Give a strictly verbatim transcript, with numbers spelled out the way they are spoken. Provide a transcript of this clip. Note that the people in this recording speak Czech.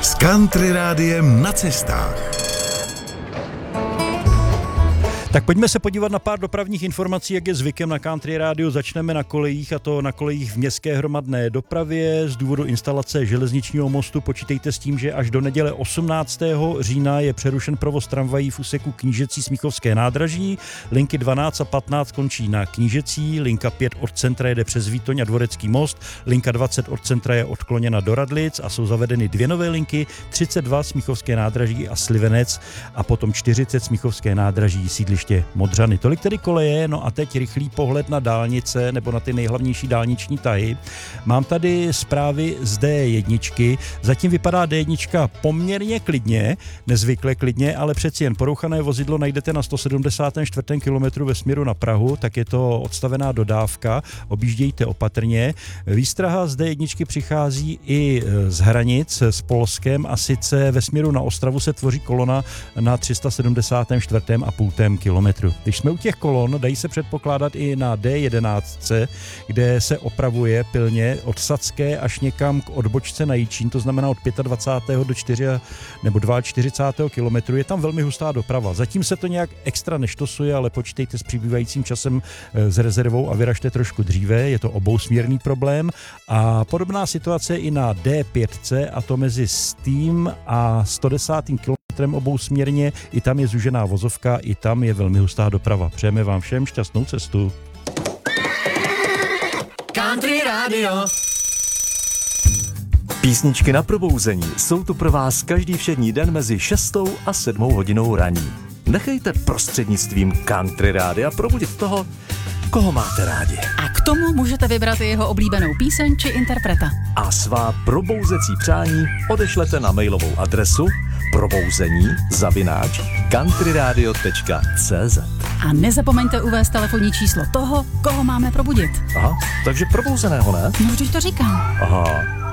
S Country Rádiem na cestách. Tak pojďme se podívat na pár dopravních informací, jak je zvykem na Country Rádiu. Začneme na kolejích, a to na kolejích v městské hromadné dopravě. Z důvodu instalace železničního mostu počítejte s tím, že až do neděle osmnáctého října je přerušen provoz tramvají v úseku Knížecí Smíchovské nádraží. Linky dvanáct a patnáct končí na Knížecí, linka pět od centra jede přes Výtoň a Dvorecký most, linka dvacet od centra je odkloněna do Radlic a jsou zavedeny dvě nové linky, třicet dva Smíchovské nádraží a Slivenec a potom čtyřicet Smíchovské nádraží sídliště Modřany. Tolik tedy koleje, no a teď rychlý pohled na dálnice nebo na ty nejhlavnější dálniční tahy. Mám tady zprávy z dé jedna. Zatím vypadá dé jedna poměrně klidně, nezvykle klidně, ale přeci jen porouchané vozidlo najdete na sto sedmdesátém čtvrtém kilometru ve směru na Prahu, tak je to odstavená dodávka, objíždějte opatrně. Výstraha z dé jedna přichází i z hranic s Polskem a sice ve směru na Ostravu se tvoří kolona na tři sta sedmdesátém čtvrtém a půl kilometru. Když jsme u těch kolon, dají se předpokládat i na dé jedenáct, kde se opravuje pilně od Sadské až někam k odbočce na Jičín, to znamená od dvacátého pátého do čtyři nebo čtyřicátého druhého kilometru. Je tam velmi hustá doprava. Zatím se to nějak extra neštosuje, ale počítejte s přibývajícím časem s rezervou a vyražte trošku dříve. Je to obousměrný problém. A podobná situace i na dé pět, a to mezi Stým a sto desátým kilometrem obousměrně. I tam je zúžená vozovka, i tam je velmi hustá doprava. Přejeme vám všem šťastnou cestu. Country Radio. Písničky na probouzení jsou tu pro vás každý všední den mezi šestou a sedmou hodinou raní. Nechejte prostřednictvím Country Rádia probudit toho, koho máte rádi. A k tomu můžete vybrat i jeho oblíbenou píseň či interpreta. A svá probouzecí přání odešlete na mailovou adresu probouzení zavináč countryradio tečka cé zet. A nezapomeňte uvést telefonní číslo toho, koho máme probudit. Aha, takže probouzeného, ne? No, vždyť to říkám. Aha.